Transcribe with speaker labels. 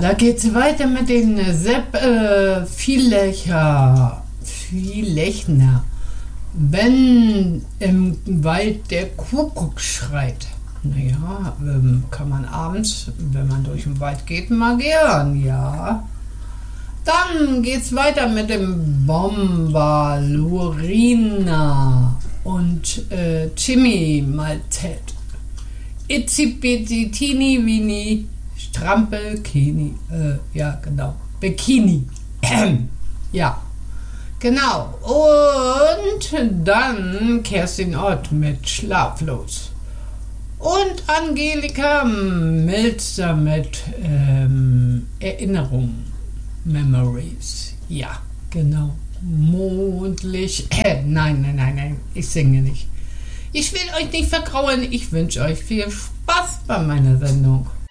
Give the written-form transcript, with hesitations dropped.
Speaker 1: da geht's weiter mit den Sepp Viellechner. Wenn im Wald der Kuckuck schreit. Naja, kann man abends, wenn man durch den Wald geht, mal gern, ja. Dann geht's weiter mit dem Bomber Lurina und Jimmy Maltet. Itzi Bitsi Tini Wini Strampelkini. Ja, genau. Bikini. Ja, genau. Und dann Kerstin Ott mit Schlaflos. Und Angelika Milzer mit Erinnerungen. Memories. Ja, genau. Mondlicht. Nein. Ich singe nicht. Ich will euch nicht vergrauen. Ich wünsche euch viel Spaß bei meiner Sendung.